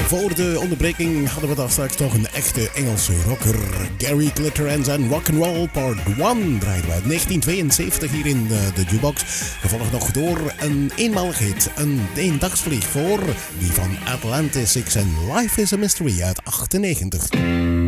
Voor de onderbreking hadden we daar straks toch een echte Engelse rocker. Gary Glitter en zijn Rock'n'Roll Part 1 draaiden we uit 1972 hier in de jukebox. Gevolgd nog door een eenmalig hit, een eendagsvlieg voor die van Atlantis Six en Life is a Mystery uit 98.